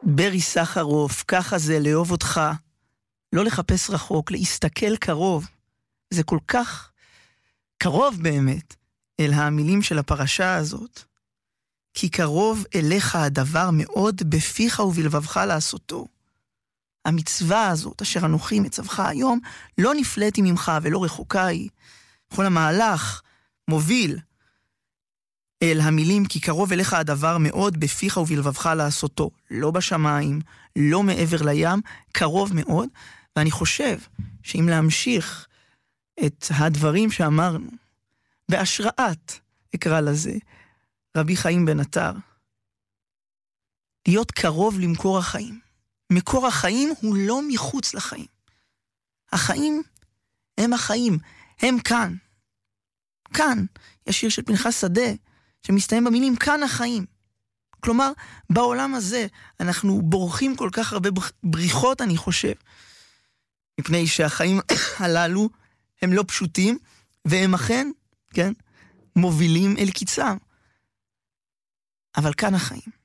ברי סחרוף, ככה זה לאהוב אותך, לא לחפש רחוק, להסתכל קרוב. זה כל כך קרוב באמת אל המילים של הפרשה הזאת. כי קרוב אליך הדבר מאוד בפיך ובלבבך לעשותו. המצווה הזאת אשר אנוכי מצווך היום לא נפלאתי ממך ולא רחוקה היא. כל המהלך מוביל אל המילים כי קרוב אליך הדבר מאוד בפיך ובלבבך לעשותו. לא בשמיים, לא מעבר לים, קרוב מאוד. ואני חושב שאם להמשיך את הדברים שאמרנו, בהשראת, אקרא לזה, רבי חיים בן עטר, להיות קרוב למקור החיים. מקור החיים הוא לא מחוץ לחיים. החיים הם החיים, הם כאן. כאן, יש שיר של פנחס שדה, שמסתיים במילים כאן החיים. כלומר, בעולם הזה אנחנו בורחים כל כך הרבה בריחות, אני חושב, מפני שהחיים הללו הם לא פשוטים, והם אכן, כן, מובילים אל קיצם. אבל כאן החיים.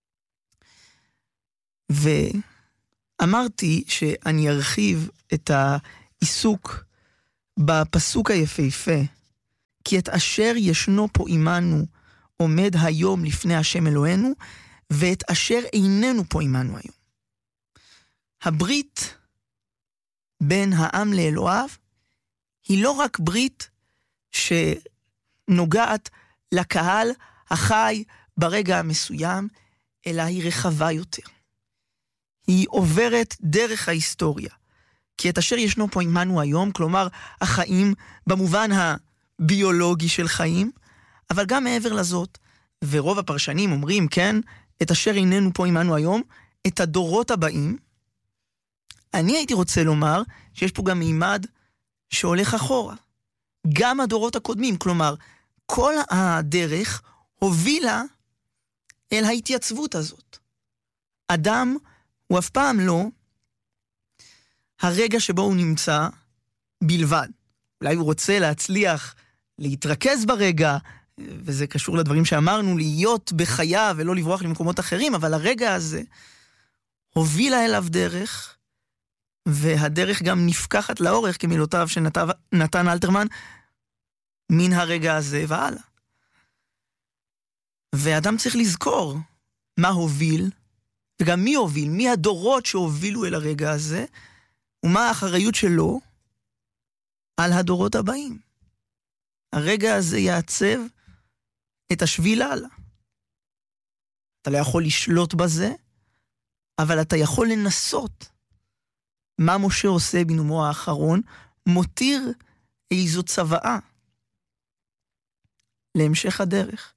ואמרתי שאני ארחיב את העיסוק בפסוק היפהפה, כי את אשר ישנו פה עמנו עומד היום לפני השם אלוהינו, ואת אשר איננו פה עמנו היום. הברית בין העם לאלוהיו היא לא רק ברית שנוגעת לקהל החי ברגע המסוים, אלא היא רחבה יותר. היא עוברת דרך ההיסטוריה. כי את אשר ישנו פה עמנו היום, כלומר החיים במובן הביולוגי של חיים, אבל גם מעבר לזאת, ורוב הפרשנים אומרים, כן, את אשר איננו פה עמנו היום, את הדורות הבאים. אני הייתי רוצה לומר שיש פה גם מימד שהולך אחורה. גם הדורות הקודמים, כלומר, כל הדרך הובילה אל ההתייצבות הזאת. אדם הוא אף פעם לא הרגע שבו הוא נמצא בלבד. אולי הוא רוצה להצליח להתרכז ברגע, וזה קשור לדברים שאמרנו, להיות בחיה ולא לברוח למקומות אחרים, אבל הרגע הזה הובילה אליו דרך, והדרך גם נפקחת לאורך, כמילותיו של נתן אלתרמן, מן הרגע הזה והלאה. ואדם צריך לזכור מה הוביל, וגם מי הוביל, מי הדורות שהובילו אל הרגע הזה, ומה האחריות שלו על הדורות הבאים. הרגע הזה יעצב את השביל הלאה. אתה לא יכול לשלוט בזה, אבל אתה יכול לנסות. מה משה עושה בנאומו האחרון? מותיר איזו צוואה להמשך הדרך.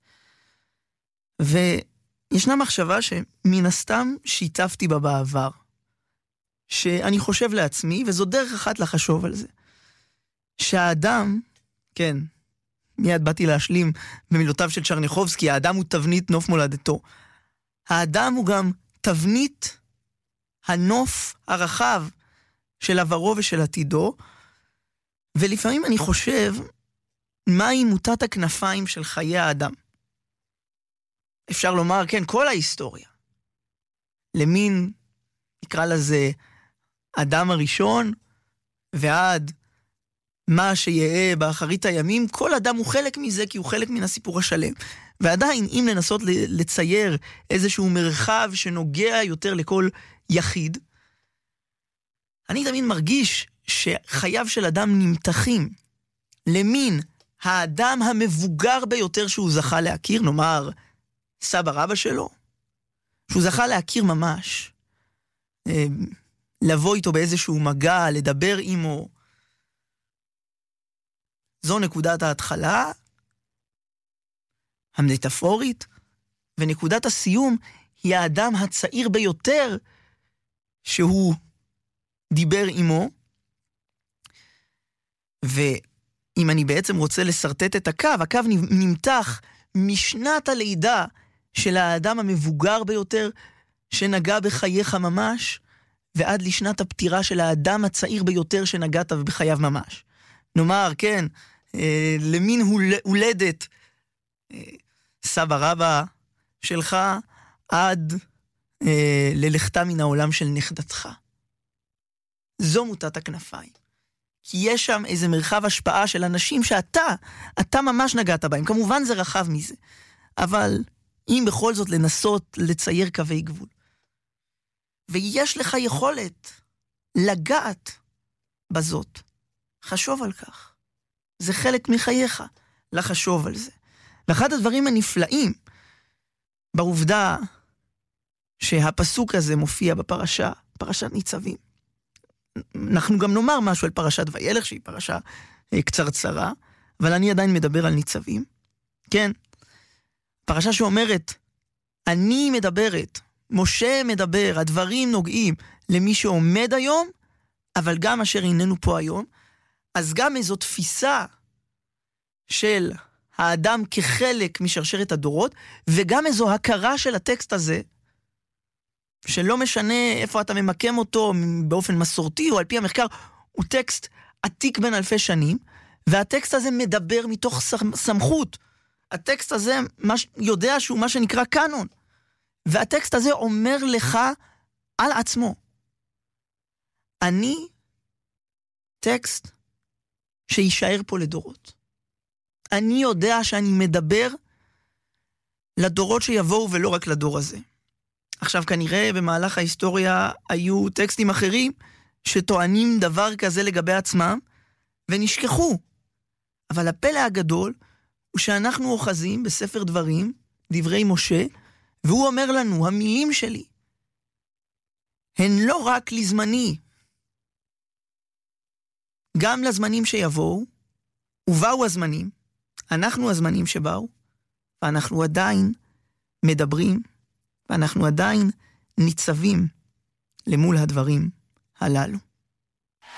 וישנה מחשבה שמן הסתם שיתפתי בה בעבר, שאני חושב לעצמי, וזו דרך אחת לחשוב על זה, שהאדם, כן, מיד באתי להשלים במילותיו של צ'רניחובסקי, האדם הוא תבנית נוף מולדתו. האדם הוא גם תבנית הנוף הרחב של עברו ושל עתידו, ולפעמים אני חושב, מהי מוטת הכנפיים של חיי האדם? אפשר לומר, כן, כל ההיסטוריה. למין, נקרא לזה, אדם הראשון, ועד מה שיהיה באחרית הימים, כל אדם הוא חלק מזה, כי הוא חלק מן הסיפור השלם. ועדיין, אם לנסות לצייר איזשהו מרחב שנוגע יותר לכל יחיד, אני תמיד מרגיש שחייו של אדם נמתחים למין האדם המבוגר ביותר שהוא זכה להכיר, נאמר, סבא רבא שלו, שהוא זכה להכיר ממש, לבוא איתו באיזשהו מגע, לדבר עמו. זו נקודת ההתחלה, המטאפורית, ונקודת הסיום היא האדם הצעיר ביותר שהוא דיבר עמו, ואם אני בעצם רוצה לסרטט את הקו נמתח משנת הלידה של האדם המבוגר ביותר שנגע בחייך ממש, ועד לשנת הפטירה של האדם הצעיר ביותר שנגעת בחייו ממש. נאמר, כן, למין הולדת סבא רבא שלך עד ללכתה מן העולם של נכדתך. זו מוטת הכנפיים. כי יש שם איזה מרחב השפעה של אנשים אתה ממש נגעת בהם. כמובן זה רחב מזה. אבל אם בכל זאת לנסות לצייר קווי גבול. ויש לך יכולת לגעת בזאת. חשוב על כך. זה חלק מחייך לחשוב על זה. ואחד הדברים הנפלאים בעובדה שהפסוק הזה מופיע בפרשה, פרשת ניצבים. אנחנו גם נאמר משהו על פרשת וילך, שהיא פרשה קצרצרה, אבל אני עדיין מדבר על ניצבים. כן, פרשה שאומרת, אני מדברת, משה מדבר, הדברים נוגעים למי שעומד היום, אבל גם אשר איננו פה היום, אז גם איזו תפיסה של האדם כחלק משרשרת הדורות, וגם איזו הכרה של הטקסט הזה, שלא משנה איפה אתה ממקם אותו באופן מסורתי או על פי המחקר, הוא טקסט עתיק בין אלפי שנים, והטקסט הזה מדבר מתוך סמכות. הטקסט הזה יודע שהוא מה שנקרא קאנון, והטקסט הזה אומר לך על עצמו. אני טקסט שישאר פה לדורות. אני יודע שאני מדבר לדורות שיבואו ולא רק לדור הזה. עכשיו כנראה במהלך ההיסטוריה היו טקסטים אחרים שטוענים דבר כזה לגבי עצמם ונשכחו. אבל הפלא הגדול הוא שאנחנו אוחזים בספר דברים, דברי משה, והוא אומר לנו, המילים שלי הן לא רק לזמני, גם לזמנים שיבואו, ובאו הזמנים, אנחנו הזמנים שבאו, ואנחנו עדיין מדברים, ואנחנו עדיין ניצבים למול הדברים הללו.